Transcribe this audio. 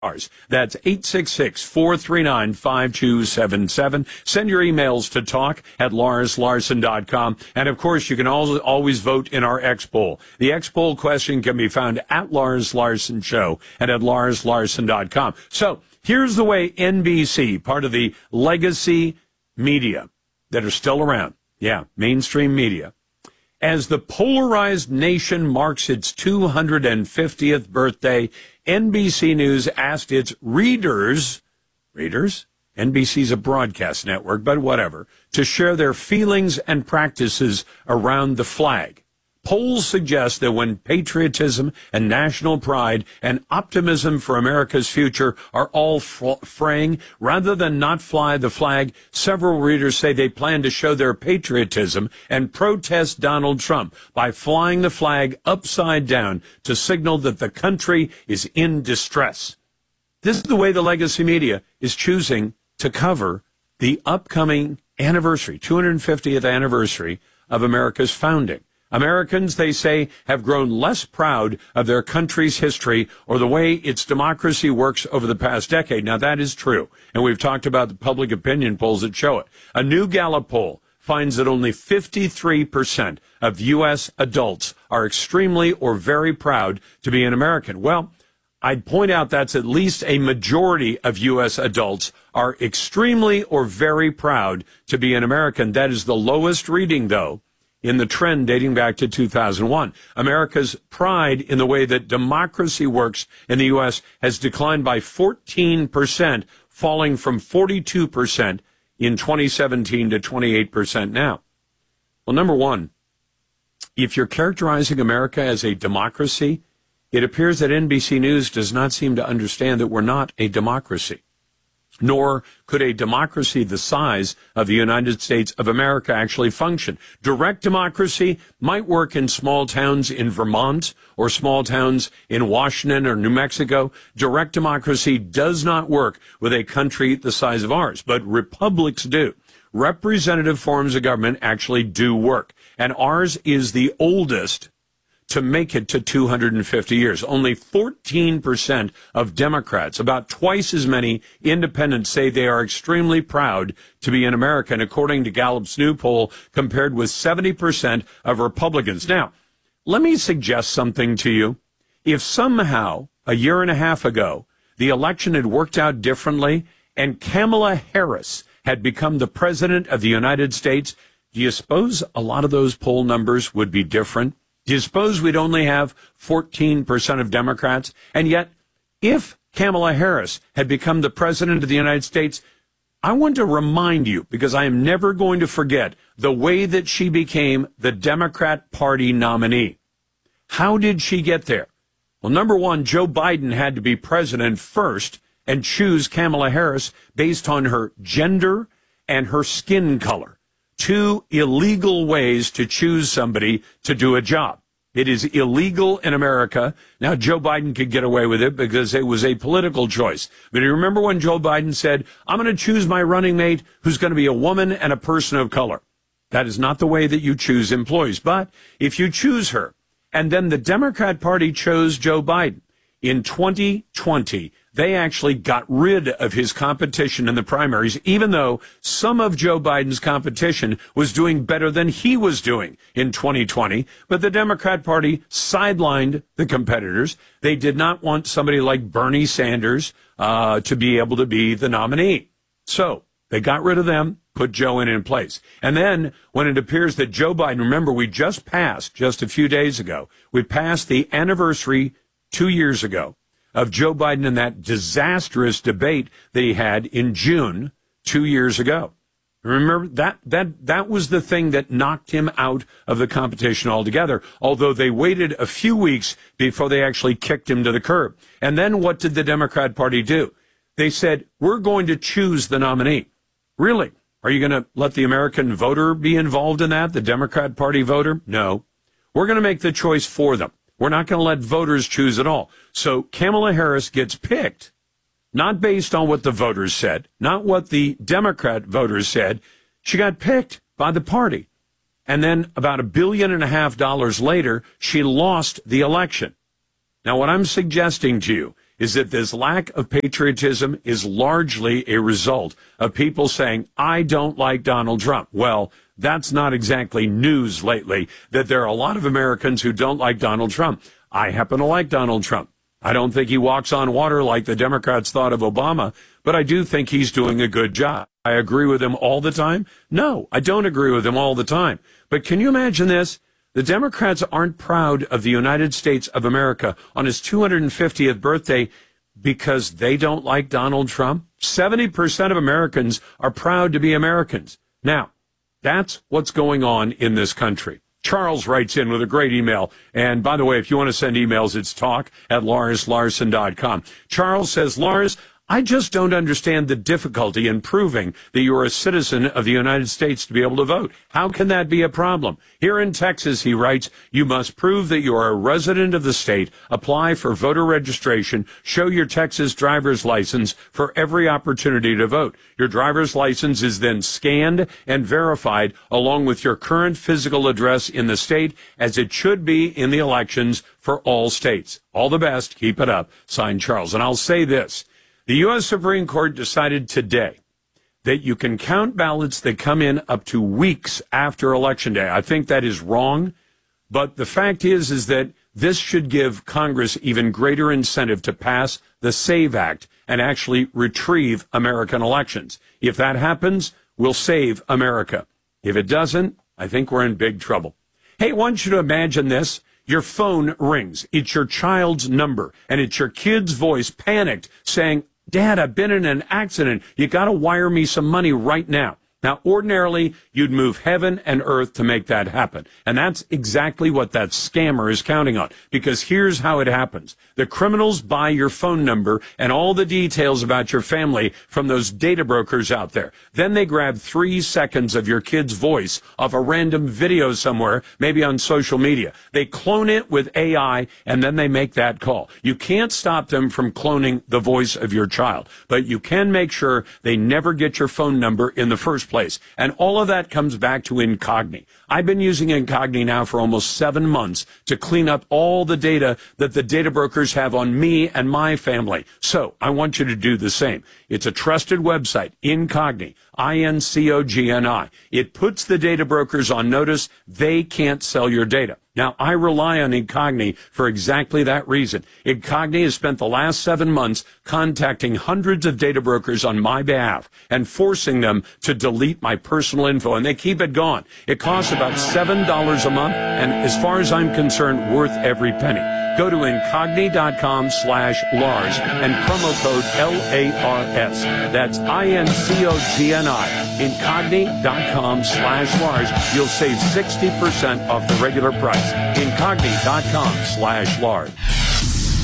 That's 866-439-5277. Send your emails to talk@larslarson.com. And, of course, you can always vote in our X poll. The X poll question can be found at Lars Larson Show and at larslarson.com. So here's the way NBC, part of the legacy media that are still around, mainstream media, as the polarized nation marks its 250th birthday, NBC News asked its readers, NBC's a broadcast network, but whatever, to share their feelings and practices around the flag. Polls suggest that when patriotism and national pride and optimism for America's future are all fraying, rather than not fly the flag, several readers say they plan to show their patriotism and protest Donald Trump by flying the flag upside down to signal that the country is in distress. This is the way the legacy media is choosing to cover the upcoming anniversary, 250th anniversary of America's founding. Americans, they say, have grown less proud of their country's history or the way its democracy works over the past decade. Now, that is true, and we've talked about the public opinion polls that show it. A new Gallup poll finds that only 53% of U.S. adults are extremely or very proud to be an American. Well, I'd point out that's at least a majority of U.S. adults are extremely or very proud to be an American. That is the lowest reading, though, in the trend dating back to 2001. America's pride in the way that democracy works in the U.S. has declined by 14%, falling from 42% in 2017 to 28% now. Well, number one, if you're characterizing America as a democracy, it appears that NBC News does not seem to understand that we're not a democracy. Nor could a democracy the size of the United States of America actually function. Direct democracy might work in small towns in Vermont or small towns in Washington or New Mexico. Direct democracy does not work with a country the size of ours, but republics do. Representative forms of government actually do work, and ours is the oldest to make it to 250 years. Only 14% of Democrats, about twice as many independents, say they are extremely proud to be an American, according to Gallup's new poll, compared with 70% of Republicans. Now, let me suggest something to you. If somehow, a year and a half ago, the election had worked out differently and Kamala Harris had become the president of the United States, do you suppose a lot of those poll numbers would be different? Do you suppose we'd only have 14% of Democrats? And yet, if Kamala Harris had become the president of the United States, I want to remind you, because I am never going to forget the way that she became the Democrat Party nominee. How did she get there? Well, number one, Joe Biden had to be president first and choose Kamala Harris based on her gender and her skin color. Two illegal ways to choose somebody to do a job. It is illegal in America. Now, Joe Biden could get away with it because it was a political choice. But you remember when Joe Biden said, I'm going to choose my running mate who's going to be a woman and a person of color. That is not the way that you choose employees. But if you choose her, and then the Democrat Party chose Joe Biden in 2020, they actually got rid of his competition in the primaries, even though some of Joe Biden's competition was doing better than he was doing in 2020. But the Democrat Party sidelined the competitors. They did not want somebody like Bernie Sanders to be able to be the nominee. So they got rid of them, put Joe in place. And then when it appears that Joe Biden, remember, we just passed, just a few days ago, we passed the anniversary 2 years ago of Joe Biden in that disastrous debate that he had in June 2 years ago. Remember, that was the thing that knocked him out of the competition altogether, although they waited a few weeks before they actually kicked him to the curb. And then what did the Democrat Party do? They said, we're going to choose the nominee. Really? Are you going to let the American voter be involved in that, the Democrat Party voter? No. We're going to make the choice for them. We're not going to let voters choose at all. So Kamala Harris gets picked, not based on what the voters said, not what the Democrat voters said. She got picked by the party. And then about $1.5 billion later, she lost the election. Now, what I'm suggesting to you is that this lack of patriotism is largely a result of people saying, I don't like Donald Trump. Well, that's not exactly news lately, that there are a lot of Americans who don't like Donald Trump. I happen to like Donald Trump. I don't think he walks on water like the Democrats thought of Obama, but I do think he's doing a good job. I agree with him all the time? No, I don't agree with him all the time. But can you imagine this? The Democrats aren't proud of the United States of America on his 250th birthday because they don't like Donald Trump. 70% of Americans are proud to be Americans. Now, that's what's going on in this country. Charles writes in with a great email. And by the way, if you want to send emails, it's talk@LarsLarson.com. Charles says, Lars, I just don't understand the difficulty in proving that you're a citizen of the United States to be able to vote. How can that be a problem? Here in Texas, he writes, you must prove that you are a resident of the state, apply for voter registration, show your Texas driver's license for every opportunity to vote. Your driver's license is then scanned and verified along with your current physical address in the state, as it should be in the elections for all states. All the best. Keep it up. Signed, Charles. And I'll say this. The U.S. Supreme Court decided today that you can count ballots that come in up to weeks after Election Day. I think that is wrong, but the fact is that this should give Congress even greater incentive to pass the SAVE Act and actually retrieve American elections. If that happens, we'll save America. If it doesn't, I think we're in big trouble. Hey, I want you to imagine this. Your phone rings. It's your child's number, and it's your kid's voice, panicked, saying, Dad, I've been in an accident. You got to wire me some money right now. Now, ordinarily, you'd move heaven and earth to make that happen. And that's exactly what that scammer is counting on. Because here's how it happens. The criminals buy your phone number and all the details about your family from those data brokers out there. Then they grab 3 seconds of your kid's voice off a random video somewhere, maybe on social media. They clone it with AI, and then they make that call. You can't stop them from cloning the voice of your child, but you can make sure they never get your phone number in the first place. And all of that comes back to Incogni. I've been using Incogni now for almost 7 months to clean up all the data that the data brokers have on me and my family. So I want you to do the same. It's a trusted website, Incogni, Incogni. It puts the data brokers on notice they can't sell your data. Now, I rely on Incogni for exactly that reason. Incogni has spent the last 7 months contacting hundreds of data brokers on my behalf and forcing them to delete my personal info, and they keep it gone. It costs about $7 a month, and as far as I'm concerned, worth every penny. Go to Incogni.com/Lars and promo code LARS. That's Incogni. Incogni.com/Lars. You'll save 60% off the regular price. Incogni.com/Lars.